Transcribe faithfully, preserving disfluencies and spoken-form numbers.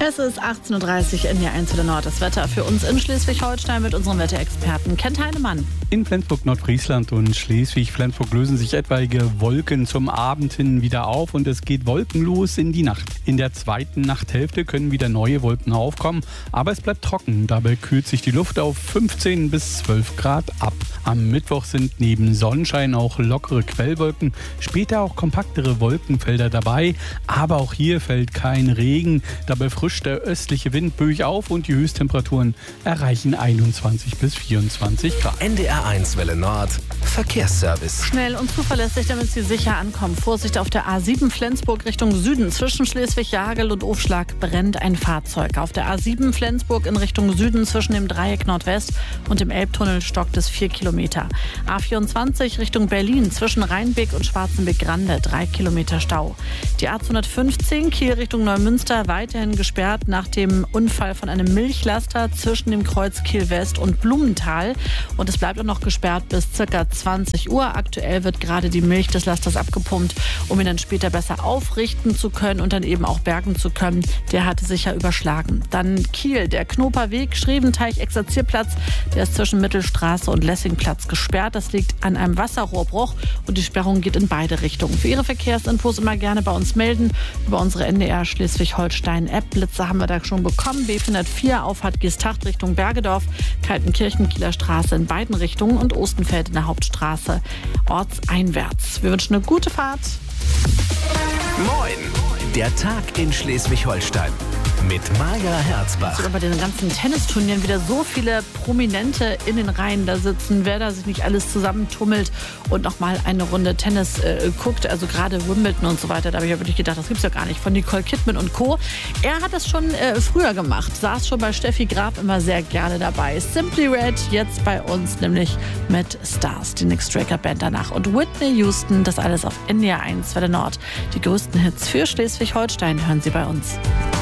Es ist achtzehn Uhr dreißig in der eins der Nord. Das Wetter für uns in Schleswig-Holstein mit unserem Wetterexperten Kent Heinemann. In Flensburg, Nordfriesland und Schleswig-Flensburg lösen sich etwaige Wolken zum Abend hin wieder auf und es geht wolkenlos in die Nacht. In der zweiten Nachthälfte können wieder neue Wolken aufkommen, aber es bleibt trocken. Dabei kühlt sich die Luft auf fünfzehn bis zwölf Grad ab. Am Mittwoch sind neben Sonnenschein auch lockere Quellwolken, später auch kompaktere Wolkenfelder dabei, aber auch hier fällt kein Regen. Dabei frischt der östliche Wind böig auf und die Höchsttemperaturen erreichen einundzwanzig bis vierundzwanzig Grad. N D R eins Welle Nord, Verkehrsservice. Schnell und zuverlässig, damit Sie sicher ankommen. Vorsicht auf der A sieben Flensburg Richtung Süden. Zwischen Schleswig-Jagel und Ofschlag brennt ein Fahrzeug. Auf der A sieben Flensburg in Richtung Süden zwischen dem Dreieck Nordwest und dem Elbtunnel stockt es vier Kilometer. A vierundzwanzig Richtung Berlin zwischen Rheinbeck und Schwarzenbeck-Grande drei Kilometer Stau. Die A zweihundertfünfzehn Kiel Richtung Neumünster weiterhin gesperrt nach dem Unfall von einem Milchlaster zwischen dem Kreuz Kiel West und Blumenthal. Und es bleibt auch noch gesperrt bis ca. zwanzig Uhr. Aktuell wird gerade die Milch des Lasters abgepumpt, um ihn dann später besser aufrichten zu können und dann eben auch bergen zu können. Der hatte sich ja überschlagen. Dann Kiel, der Knoperweg, Schreventeich-Exerzierplatz. Der ist zwischen Mittelstraße und Lessingplatz gesperrt. Das liegt an einem Wasserrohrbruch und die Sperrung geht in beide Richtungen. Für Ihre Verkehrsinfos immer gerne bei uns melden über unsere N D R Schleswig-Holstein-App. Blitze haben wir da schon bekommen. B vierhundertvier Auffahrt Geesthacht Richtung Bergedorf, Kaltenkirchen, Kieler Straße in beiden Richtungen und Ostenfeld in der Hauptstraße ortseinwärts. Wir wünschen eine gute Fahrt. Moin, der Tag in Schleswig-Holstein mit Maja Herzbach. Bei den ganzen Tennisturnieren wieder so viele Prominente in den Reihen da sitzen, wer da sich nicht alles zusammentummelt und noch mal eine Runde Tennis äh, guckt, also gerade Wimbledon und so weiter, da habe ich ja wirklich gedacht, das gibt's ja gar nicht, von Nicole Kidman und Co. Er hat das schon äh, früher gemacht, saß schon bei Steffi Graf immer sehr gerne dabei. Simply Red jetzt bei uns, nämlich mit Stars, die Nick Straker Band danach und Whitney Houston, das alles auf N D R eins Welle Nord. Die größten Hits für Schleswig-Holstein hören Sie bei uns.